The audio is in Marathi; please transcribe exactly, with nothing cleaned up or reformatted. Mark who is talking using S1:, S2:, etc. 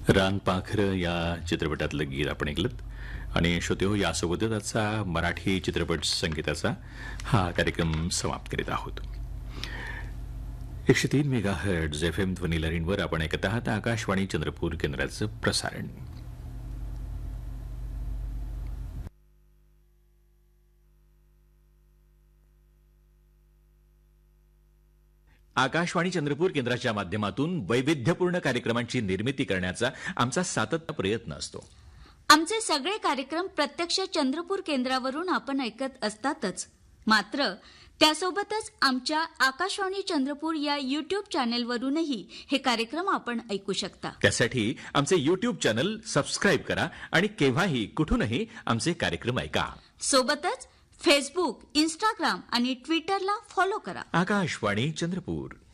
S1: रानपाखरं या चित्रपटातलं गीत आपण ऐकलं आणि श्रोते हो, यासोबतच आजचा मराठी चित्रपट संगीताचा हा कार्यक्रम समाप्त करीत आहोत. एकशे तीन मेगा हर्ट्झ एफ एम ध्वनीलहरींवर आपण ऐकत आहात आकाशवाणी चंद्रपूर केंद्राचं प्रसारण. आकाशवाणी चंद्रपूर केंद्राच्या माध्यमातून वैविध्यपूर्ण कार्यक्रमांची निर्मिती करण्याचा आमचा सातत्य प्रयत्न असतो.
S2: आमचे सगळे कार्यक्रम प्रत्यक्ष चंद्रपूर केंद्रावरून आपण ऐकत असतातच, मात्र त्यासोबतच आमच्या आकाशवाणी चंद्रपूर या युट्यूब चॅनेलवरूनही हे कार्यक्रम आपण ऐकू शकता.
S1: त्यासाठी आमचे युट्यूब चॅनल सबस्क्राईब करा आणि केव्हाही कुठूनही आमचे कार्यक्रम ऐका.
S2: सोबतच फेसबुक, इंस्टाग्राम आणि ट्विटरला फॉलो करा.
S1: आकाशवाणी चंद्रपूर.